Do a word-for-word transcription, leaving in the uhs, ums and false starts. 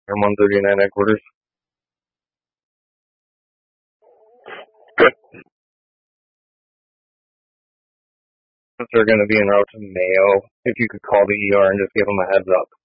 Or one thirty-nine headquarters. Good. They're going to be en route to Mayo. If you could call the E R and just give them a heads up.